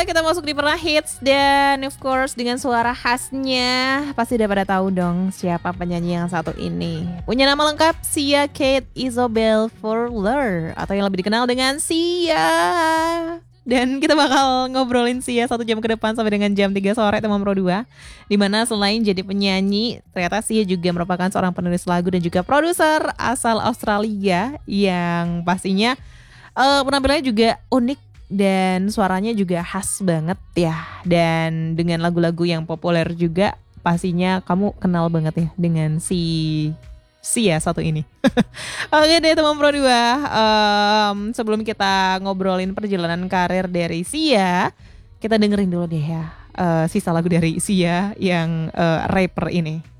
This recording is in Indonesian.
kita masuk di pernah hits dan of course dengan suara khasnya pasti udah pada tahu dong siapa penyanyi yang satu ini. Punya nama lengkap Sia Kate Isobel Furler atau yang lebih dikenal dengan Sia. Dan kita bakal ngobrolin Sia 1 jam ke depan sampai dengan jam 3 sore teman Pro 2. Dimana selain jadi penyanyi, ternyata Sia juga merupakan seorang penulis lagu dan juga produser asal Australia yang pastinya penampilannya juga unik dan suaranya juga khas banget ya. Dan dengan lagu-lagu yang populer juga pastinya kamu kenal banget ya dengan si Sia satu ini. Oke deh teman Pro 2, sebelum kita ngobrolin perjalanan karir dari Sia, kita dengerin dulu deh ya sisa lagu dari Sia yang rapper ini.